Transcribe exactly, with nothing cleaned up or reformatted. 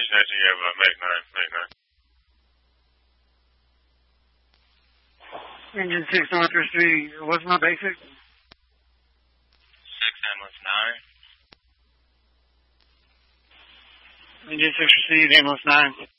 destination, you have a Mac nine, Mac nine. Engine six Northwest three, what's my basic? six Ambulance nine. Engine six received, Ambulance nine.